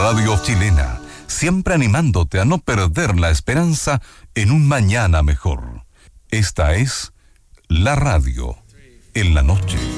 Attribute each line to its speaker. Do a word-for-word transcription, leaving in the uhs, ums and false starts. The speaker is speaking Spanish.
Speaker 1: radio chilena, siempre animándote a no perder la esperanza en un mañana mejor. Esta es la radio en la noche.